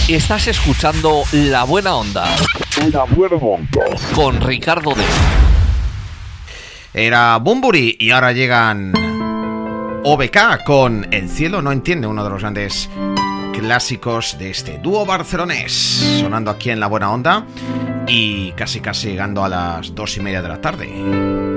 Estás escuchando La Buena Onda. La Buena Onda. Con Ricardo D. Era Bunbury y ahora llegan OBK con El cielo no entiende, uno de los grandes clásicos de este dúo barcelonés, sonando aquí en La Buena Onda y casi llegando a las 2:30 de la tarde.